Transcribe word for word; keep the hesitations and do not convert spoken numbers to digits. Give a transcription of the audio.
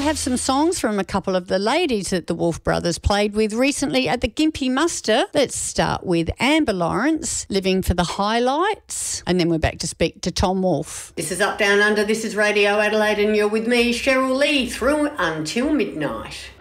have some songs from a couple of the ladies that the Wolf Brothers played with recently at the Gympie Muster. Let's start with Amber Lawrence, Living for the Highlights, and then we're back to speak to Tom Wolfe. This is Up Down Under, this is Radio Adelaide, and you're with me, Cheryl Lee, through until midnight.